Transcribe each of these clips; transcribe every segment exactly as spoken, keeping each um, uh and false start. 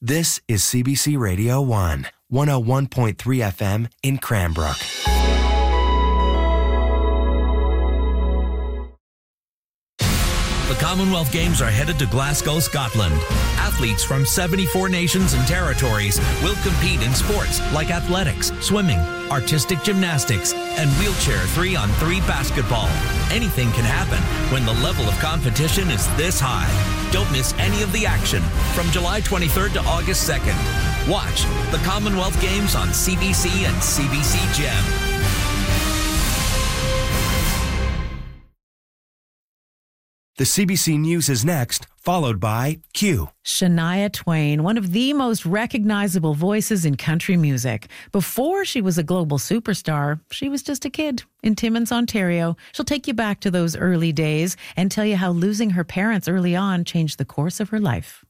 This is C B C Radio one, one oh one point three F M in Cranbrook. The Commonwealth Games are headed to Glasgow, Scotland. Athletes from seventy-four nations and territories will compete in sports like athletics, swimming, artistic gymnastics, and wheelchair three on three basketball. Anything can happen when the level of competition is this high. Don't miss any of the action from July twenty-third to August second. Watch the Commonwealth Games on C B C and C B C Gem. The C B C News is next, followed by Q. Shania Twain, one of the most recognizable voices in country music. Before she was a global superstar, she was just a kid in Timmins, Ontario. She'll take you back to those early days and tell you how losing her parents early on changed the course of her life.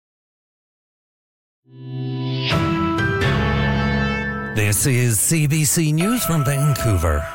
This is C B C News from Vancouver.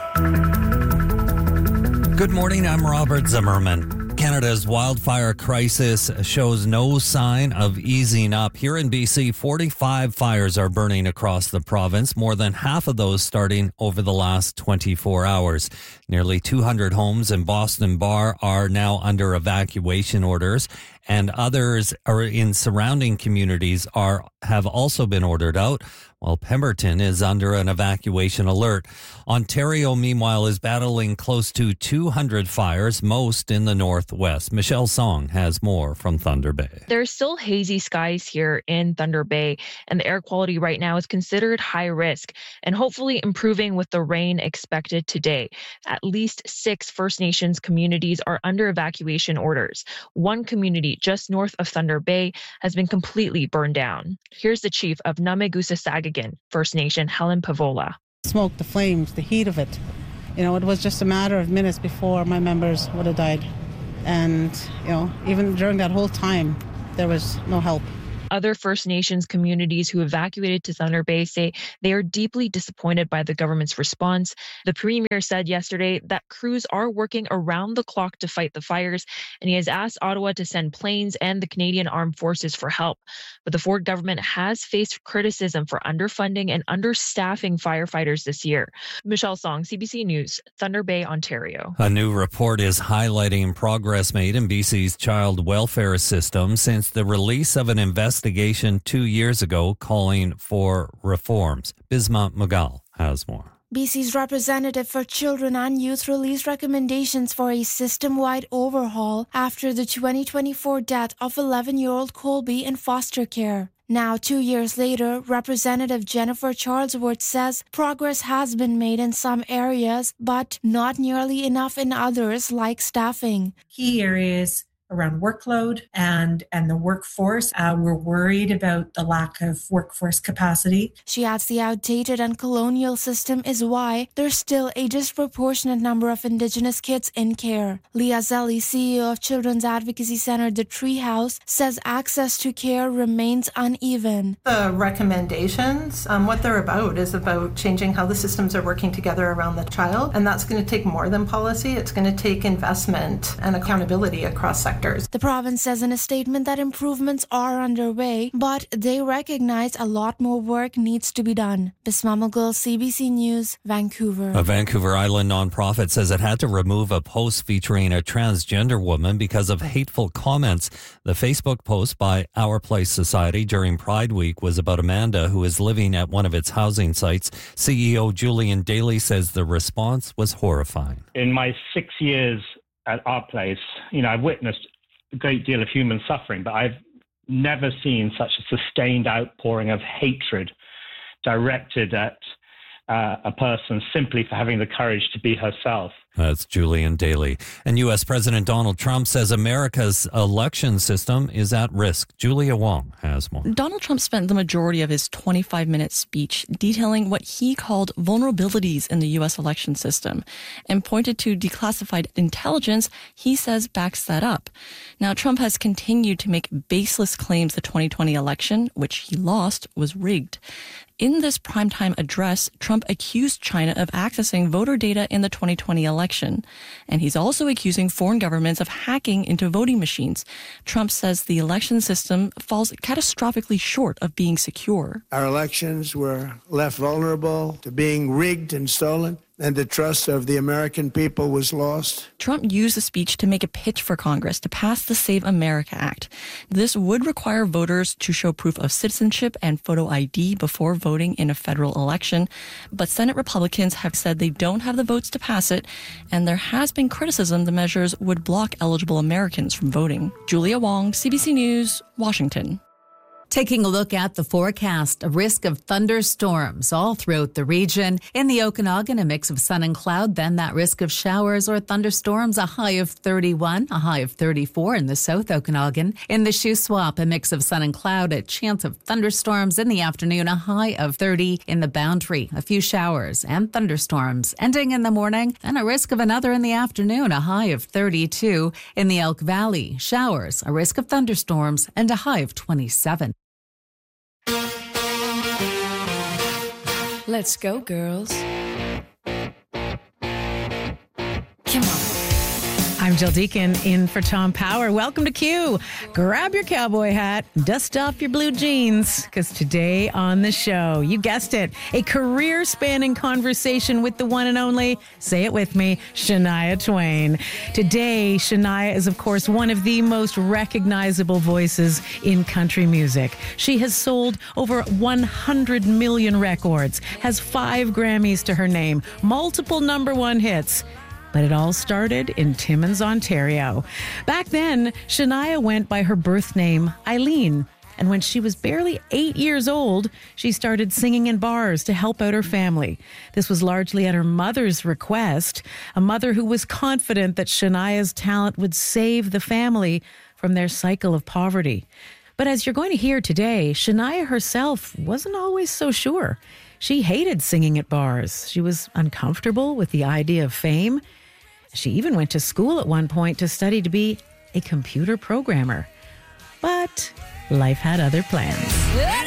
Good morning, I'm Robert Zimmerman. Canada's wildfire crisis shows no sign of easing up. Here in B C, forty-five fires are burning across the province, more than half of those starting over the last twenty-four hours. Nearly two hundred homes in Boston Bar are now under evacuation orders, and others are in surrounding communities are have also been ordered out, while Pemberton is under an evacuation alert. Ontario, meanwhile, is battling close to two hundred fires, most in the northwest. Michelle Song has more from Thunder Bay. There's still hazy skies here in Thunder Bay, and the air quality right now is considered high risk and hopefully improving with the rain expected today. At least six First Nations communities are under evacuation orders. One community just north of Thunder Bay has been completely burned down. Here's the chief of Namegusa-Sagagan First Nation, Helen Pavola. Smoke, the flames, the heat of it. You know, it was just a matter of minutes before my members would have died. And, you know, even during that whole time, there was no help. Other First Nations communities who evacuated to Thunder Bay say they are deeply disappointed by the government's response. The Premier said yesterday that crews are working around the clock to fight the fires, and he has asked Ottawa to send planes and the Canadian Armed Forces for help. But the Ford government has faced criticism for underfunding and understaffing firefighters this year. Michelle Song, C B C News, Thunder Bay, Ontario. A new report is highlighting progress made in B C's child welfare system since the release of an investigation investigation two years ago calling for reforms. Bisma Magal has more. B C's representative for children and youth released recommendations for a system-wide overhaul after the twenty twenty-four death of eleven-year-old Colby in foster care. Now, two years later, Representative Jennifer Charlesworth says progress has been made in some areas, but not nearly enough in others, like staffing. Key areas around workload and and the workforce. Uh, we're worried about the lack of workforce capacity. She adds the outdated and colonial system is why there's still a disproportionate number of Indigenous kids in care. Leah Zelli, C E O of Children's Advocacy Center The Treehouse, says access to care remains uneven. The recommendations, um, what they're about is about changing how the systems are working together around the child, and that's going to take more than policy. It's going to take investment and accountability across sectors. The province says in a statement that improvements are underway, but they recognize a lot more work needs to be done. Bisma Magal, C B C News, Vancouver. A Vancouver Island nonprofit says it had to remove a post featuring a transgender woman because of hateful comments. The Facebook post by Our Place Society during Pride Week was about Amanda, who is living at one of its housing sites. C E O Julian Daly says the response was horrifying. In my six years at Our Place, you know, I've witnessed a great deal of human suffering, but I've never seen such a sustained outpouring of hatred directed at uh, a person simply for having the courage to be herself. That's Julian Daly. And U S President Donald Trump says America's election system is at risk. Julia Wong has more. Donald Trump spent the majority of his twenty-five minute speech detailing what he called vulnerabilities in the U S election system and pointed to declassified intelligence he says backs that up. Now, Trump has continued to make baseless claims the twenty twenty election, which he lost, was rigged. In this primetime address, Trump accused China of accessing voter data in the twenty twenty election. election. And he's also accusing foreign governments of hacking into voting machines. Trump says the election system falls catastrophically short of being secure. Our elections were left vulnerable to being rigged and stolen, and the trust of the American people was lost. Trump used the speech to make a pitch for Congress to pass the Save America Act. This would require voters to show proof of citizenship and photo I D before voting in a federal election. But Senate Republicans have said they don't have the votes to pass it, and there has been criticism the measures would block eligible Americans from voting. Julia Wong, C B C News, Washington. Taking a look at the forecast, a risk of thunderstorms all throughout the region. In the Okanagan, a mix of sun and cloud, then that risk of showers or thunderstorms, a high of thirty-one, a high of thirty-four in the South Okanagan. In the Shuswap, a mix of sun and cloud, a chance of thunderstorms in the afternoon, a high of thirty in the Boundary. A few showers and thunderstorms ending in the morning, and a risk of another in the afternoon, a high of thirty-two in the Elk Valley. Showers, a risk of thunderstorms, and a high of twenty-seven. Let's go, girls. Come on. I'm Jill Deacon in for Tom Power. Welcome to Q. Grab your cowboy hat, dust off your blue jeans, because today on the show, you guessed it, a career-spanning conversation with the one and only, say it with me, Shania Twain. Today, Shania is, of course, one of the most recognizable voices in country music. She has sold over one hundred million records, has five Grammys to her name, multiple number one hits. But it all started in Timmins, Ontario. Back then, Shania went by her birth name, Eileen. And when she was barely eight years old, she started singing in bars to help out her family. This was largely at her mother's request, a mother who was confident that Shania's talent would save the family from their cycle of poverty. But as you're going to hear today, Shania herself wasn't always so sure. She hated singing at bars. She was uncomfortable with the idea of fame. She even went to school at one point to study to be a computer programmer. But life had other plans.